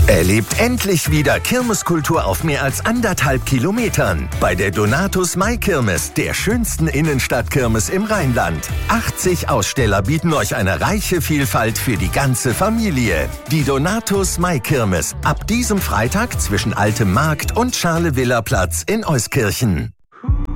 Erlebt endlich wieder Kirmeskultur auf mehr als 1,5 Kilometern bei der Donatus Maikirmes, der schönsten Innenstadtkirmes im Rheinland. 80 Aussteller bieten euch eine reiche Vielfalt für die ganze Familie. Die Donatus Maikirmes ab diesem Freitag zwischen Altem Markt und Scharlewiller Platz in Euskirchen.